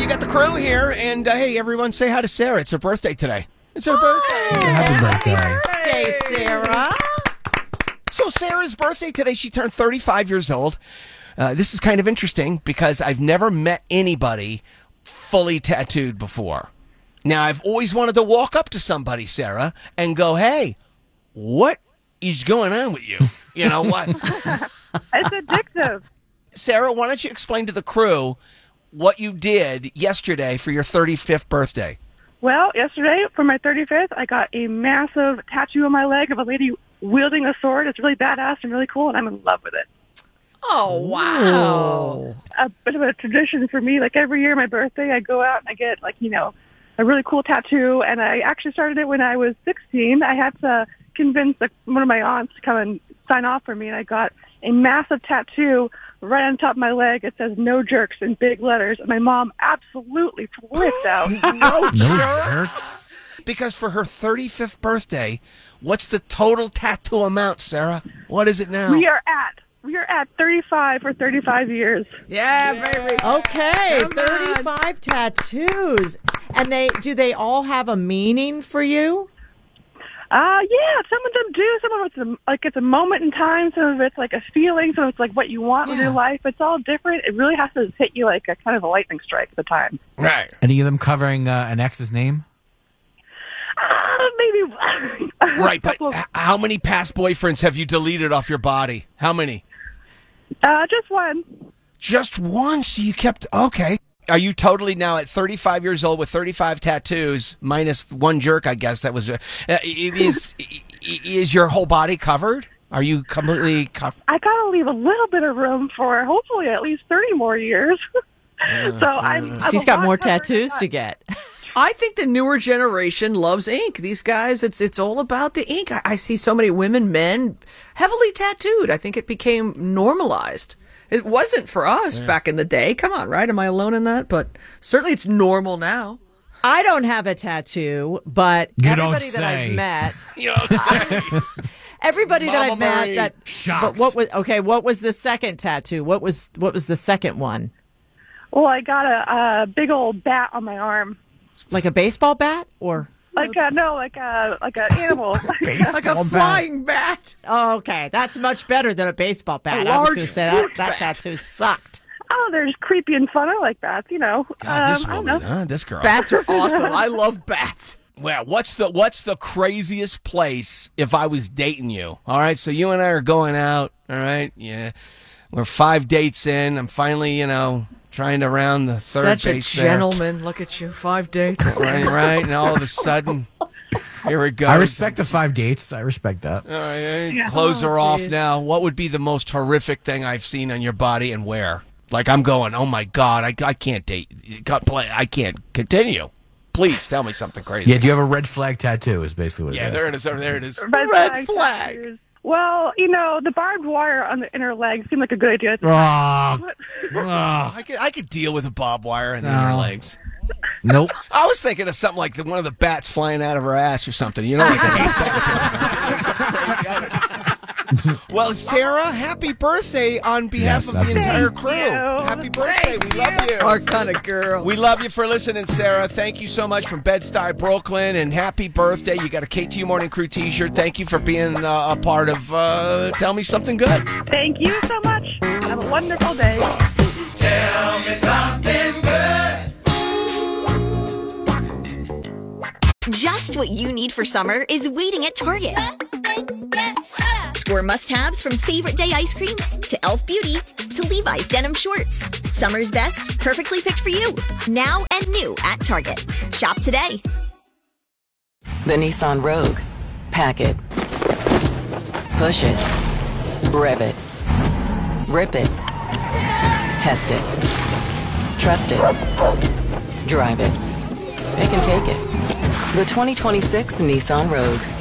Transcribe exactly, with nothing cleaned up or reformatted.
you got the crew here, and uh, hey, everyone, say hi to Sarah. It's her birthday today. It's her birthday. Happy birthday. Happy birthday, Sarah. So Sarah's birthday today, she turned thirty-five years old. Uh, this is kind of interesting because I've never met anybody fully tattooed before. Now, I've always wanted to walk up to somebody, Sarah, and go, hey, what is going on with you? You know what? It's addictive. Sarah, why don't you explain to the crew what you did yesterday for your thirty-fifth birthday? Well, yesterday for my thirty-fifth, I got a massive tattoo on my leg of a lady wielding a sword. It's really badass and really cool, and I'm in love with it. Oh, wow. A bit of a tradition for me. Like every year, my birthday, I go out and I get, like, you know, a really cool tattoo. And I actually started it when I was sixteen. I had to convince like, one of my aunts to come and sign off for me, and I got a massive tattoo right on top of my leg. It says "No Jerks" in big letters, and my mom absolutely flipped out. No, No jerks. jerks. Because for her thirty-fifth birthday, what's the total tattoo amount, Sarah? What is it now? We are at we are at thirty-five for thirty-five years. Yeah, baby. Okay, Come on. thirty-five tattoos. And they do they all have a meaning for you? Uh, yeah, some of them do. Some of it's a, like it's a moment in time. Some of it's like a feeling. Some of it's like what you want in your life. It's all different. It really has to hit you like a kind of a lightning strike at the time. Right. Any of them covering uh, an ex's name? Uh, maybe. Right, but couple of- h- how many past boyfriends have you deleted off your body? How many? uh, just one. Just one, so you kept... Okay. Are you totally now at thirty-five years old with thirty-five tattoos, minus one jerk, I guess that was... Uh, is, is your whole body covered? Are you completely covered? I gotta leave a little bit of room for hopefully at least thirty more years. so I'm. I'm She's a got lot more covered tattoos in to that. get. I think the newer generation loves ink. These guys, it's it's all about the ink. I, I see so many women, men, heavily tattooed. I think it became normalized. It wasn't for us yeah. back in the day. Come on, right? Am I alone in that? But certainly it's normal now. I don't have a tattoo, but You everybody don't that say. I've met, You know, say, everybody that Mama I've met Marie. that. Shots. But what was okay? What was the second tattoo? What was what was the second one? Well, I got a, a big old bat on my arm. Like a baseball bat or? Like a, no, like a like an animal. Like a flying bat. Oh, okay, that's much better than a baseball bat. A I was large going to say that, fruit that bat. tattoo sucked. Oh, they're just creepy and fun. I like bats, you know. God, this um, I don't woman, know. huh? This girl. Bats are awesome. I love bats. Well, what's the what's the craziest place if I was dating you? All right, so you and I are going out. All right, yeah, we're five dates in. I'm finally, you know, trying to round the third Such a base there. gentleman. Look at you. Five dates. Right, right, and all of a sudden, here we go. I respect the five dates. I respect that. All right, eh, Yeah. clothes Oh, are off geez. now. What would be the most horrific thing I've seen on your body and where? Like I'm going, oh my God, I, I can't date. Got play. I can't continue. Please tell me something crazy. Yeah, do you have a red flag tattoo is basically what Yeah, it is. there it is. Over there it is. Red, Red flag. tattoos. Well, you know, the barbed wire on the inner leg seemed like a good idea. Oh, oh, I could I could deal with a barbed wire in the No. inner legs. nope. I was thinking of something like the, one of the bats flying out of her ass or something. You know, like a Well, Sarah, happy birthday on behalf Yes, of the absolutely. entire Thank crew. you. Happy birthday. We love you. Our kind of girl. We love you for listening, Sarah. Thank you so much from Bed-Stuy, Brooklyn, and happy birthday. You got a K T U Morning Crew t-shirt. Thank you for being uh, a part of uh, Tell Me Something Good. Thank you so much. Have a wonderful day. Tell me something good. Just what you need for summer is waiting at Target. Score must-haves from favorite day ice cream to e l f Beauty to Levi's denim shorts. Summer's best, perfectly picked for you. Now and new at Target. Shop today. The Nissan Rogue. Pack it. Push it. Rev it. Rip it. Test it. Trust it. Drive it. It can take it. The twenty twenty-six Nissan Rogue.